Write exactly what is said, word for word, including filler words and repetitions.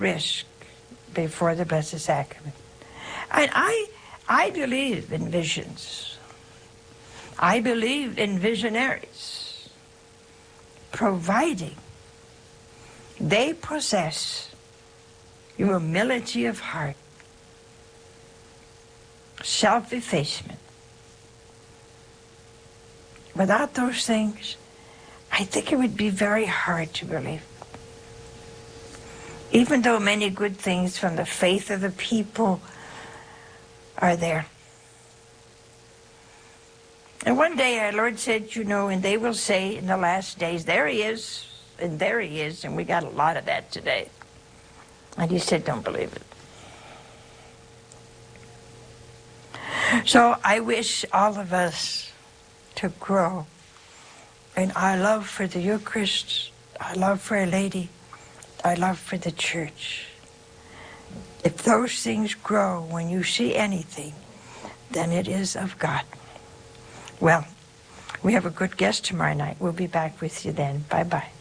risk before the Blessed Sacrament. And I, I believe in visions. I believe in visionaries, providing they possess humility of heart, self-effacement. Without those things, I think it would be very hard to believe. Even though many good things from the faith of the people are there. And one day our Lord said, you know, and they will say in the last days, there he is, and there he is, and we got a lot of that today. And he said, don't believe it. So I wish all of us to grow in our love for the Eucharist, our love for Our Lady, our love for the Church. If those things grow when you see anything, then it is of God. Well, we have a good guest tomorrow night. We'll be back with you then. Bye-bye.